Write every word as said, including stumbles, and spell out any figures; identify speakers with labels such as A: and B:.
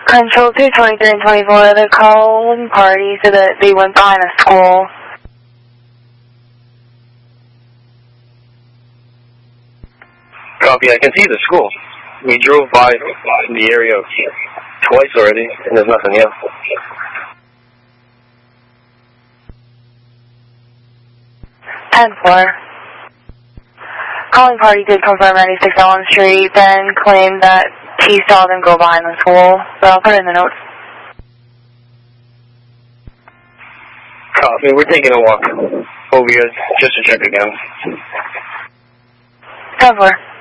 A: Control two twenty-three and twenty-four, the calling party so that they went behind the school.
B: Copy, I can see the school. We drove by the area twice already, and there's nothing yet.
A: ten four. Calling party did confirm ninety-six Elm Street, then claimed that he saw them go behind the school, so I'll put it in the notes.
B: Copy, we're taking a walk over here just to check again.
A: ten four.